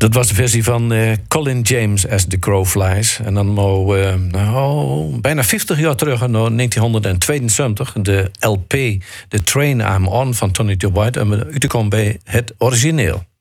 Dat was de versie van Colin James as The Crow Flies. En dan bijna 50 jaar terug, in 1972, de LP The Train I'm On van Tony Joe White. En we uit te komen bij het origineel.